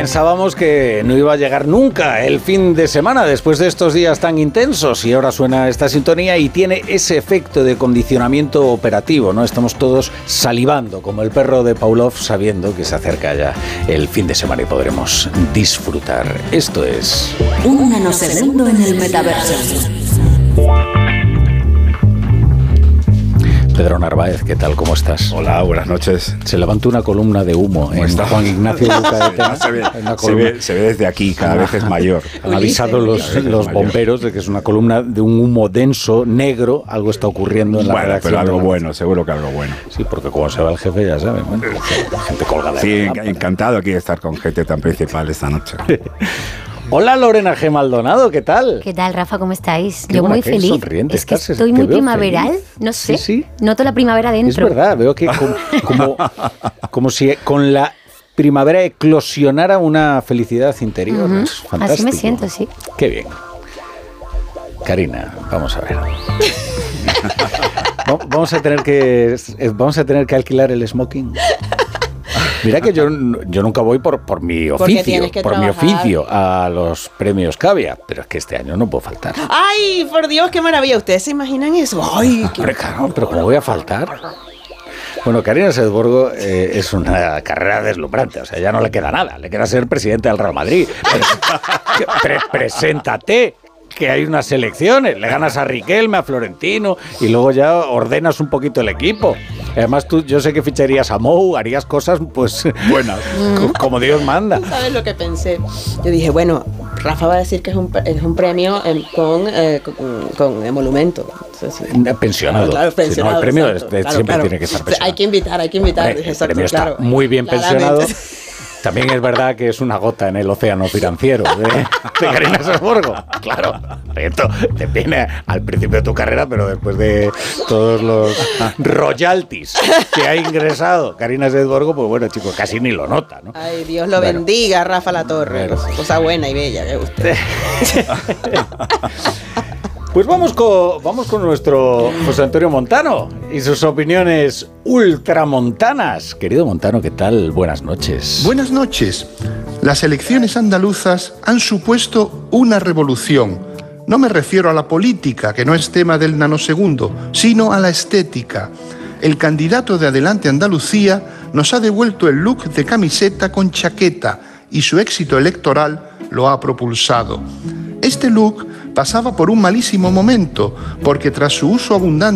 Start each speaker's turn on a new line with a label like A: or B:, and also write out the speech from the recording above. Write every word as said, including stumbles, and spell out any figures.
A: pensábamos que no iba a llegar nunca el fin de semana después de estos días tan intensos, y ahora suena esta sintonía y tiene ese efecto de condicionamiento operativo, ¿no? Estamos todos salivando como el perro de Pavlov, sabiendo que se acerca ya el fin de semana y podremos disfrutar. Esto es
B: Un nanosegundo en el metaverso.
A: Pedro Narváez, ¿qué tal? ¿Cómo estás?
C: Hola, buenas noches.
A: Se levanta una columna de humo en
C: está?
A: Juan Ignacio Luca.
C: se, ve, se, ve, se ve desde aquí, cada vez es mayor.
A: Han avisado los, los bomberos de que es una columna de un humo denso, negro, algo está ocurriendo en la
C: bueno,
A: redacción.
C: Pero algo
A: la...
C: bueno, seguro que algo bueno.
A: Sí, porque como se va el jefe, ya saben, bueno, la gente colgada.
C: Sí, encantado aquí de estar con gente tan principal esta noche.
A: Hola Lorena G. Maldonado, ¿qué tal?
D: ¿Qué tal, Rafa? ¿Cómo estáis?
A: Qué
D: Yo muy
A: qué
D: feliz.
A: Sonriente
D: es que
A: estás,
D: estoy
A: te
D: muy
A: veo
D: primaveral,
A: feliz.
D: no sé.
A: Sí, sí.
D: Noto la primavera dentro.
A: Es verdad, veo que como, como, como si con la primavera eclosionara una felicidad interior. Uh-huh. Es fantástico.
D: Así me siento, sí.
A: Qué bien. Karina, vamos a ver. Vamos a tener que vamos a tener que alquilar el smoking. Mira que yo, yo nunca voy por, por mi oficio, por trabajar. mi oficio a los premios Cavia, pero es que este año no puedo faltar.
E: ¡Ay, por Dios, qué maravilla! ¿Ustedes se imaginan eso? ¡Ay, qué...
A: Hombre, claro, pero ¿cómo voy a faltar? Bueno, Karina Sedborgo eh, es una carrera deslumbrante, o sea, ya no le queda nada, le queda ser presidente del Real Madrid. Pre- preséntate, que hay unas elecciones, le ganas a Riquelme, a Florentino, y luego ya ordenas un poquito el equipo. Además, tú, yo sé que ficharías a Mou, harías cosas, pues, buenas, mm. como Dios manda.
E: ¿Sabes lo que pensé? Yo dije, bueno, Rafa va a decir que es un, es un premio en, con, eh, con, con emolumento. Entonces, sí.
A: Pensionado.
E: Claro, pensionado.
A: Si no, el premio
E: exacto,
A: es,
E: claro,
A: siempre
E: claro.
A: tiene que estar pensionado.
E: Hay que invitar, hay que invitar.
A: Hombre,
E: exacto,
A: el premio está
E: claro.
A: muy bien pensionado.
E: Claramente.
A: También es verdad que es una gota en el océano financiero de, de Karina Sedborgo. Claro, esto te viene al principio de tu carrera, pero después de todos los royalties que ha ingresado Karina Sedborgo, pues bueno, chicos, casi ni lo nota, ¿no?
E: Ay, Dios lo
A: bueno,
E: bendiga, Rafa Latorre.
A: Bueno.
E: Cosa buena y bella que usted.
A: Pues vamos con, vamos con nuestro José Antonio Montano y sus opiniones ultramontanas. Querido Montano, ¿qué tal? Buenas noches.
F: Buenas noches. Las elecciones andaluzas han supuesto una revolución. No me refiero a la política, que no es tema del nanosegundo, sino a la estética. El candidato de Adelante Andalucía nos ha devuelto el look de camiseta con chaqueta y su éxito electoral lo ha propulsado. Este look pasaba por un malísimo momento, porque tras su uso abundante